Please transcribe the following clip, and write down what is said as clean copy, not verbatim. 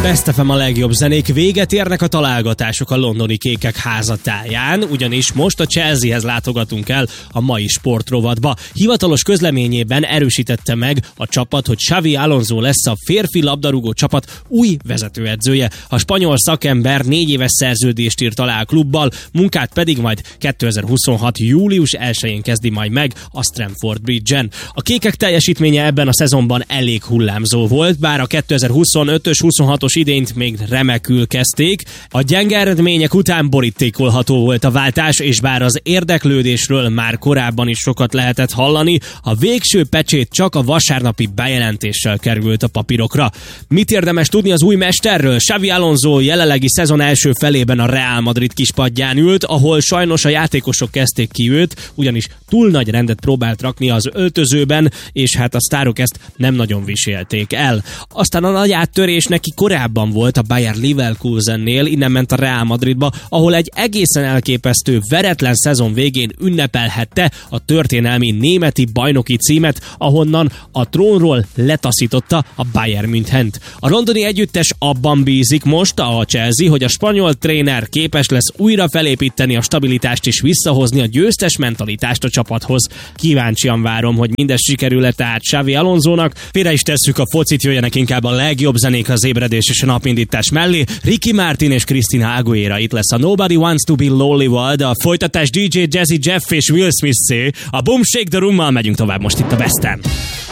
Best FM a legjobb zenék, véget érnek a találgatások a londoni kékek házatáján, ugyanis most a Chelseahez látogatunk el a mai sportrovatba. Hivatalos közleményében erősítette meg a csapat, hogy Xavi Alonso lesz a férfi labdarúgó csapat új vezetőedzője. A spanyol szakember 4 éves szerződést írt alá a klubbal, munkát pedig majd 2026. július 1-én kezdi majd meg a Stamford Bridge-en. A kékek teljesítménye ebben a szezonban elég hullámzó volt, bár a 2025-ös 26-os idényt még remekül kezdték. A gyenge eredmények után borítékolható volt a váltás, és bár az érdeklődésről már korábban is sokat lehetett hallani, a végső pecsét csak a vasárnapi bejelentéssel került a papírokra. Mit érdemes tudni az új mesterről? Xavi Alonso jelenlegi szezon első felében a Real Madrid kispadján ült, ahol sajnos a játékosok kezdték ki őt, ugyanis túl nagy rendet próbált rakni az öltözőben, és hát a sztárok ezt nem nagyon visélték el. Aztán a nagy áttörés neki korábban volt a Bayer Leverkusennél, innen ment a Real Madridba, ahol egy egészen elképesztő veretlen szezon végén ünnepelhette a történelmi németi bajnoki címet, ahonnan a trónról letaszította a Bayern Münchent. A londoni együttes abban bízik most a Chelsea, hogy a spanyol tréner képes lesz újra felépíteni a stabilitást és visszahozni a győztes mentalitást a csapathoz. Kíváncsian várom, hogy mindez sikerül-e tehát Xavi Alonsónak. Félre is tesszük a focit, jöjjenek inkább a legjobb zenék az ébredés és a napindítás mellé. Ricky Martin és Christina Aguilera, itt lesz a Nobody Wants to Be Lonely-val, de a folytatás DJ Jazzy Jeff és Will Smith-szé. A Boom Shake the Room-mal megyünk tovább most itt a Besten.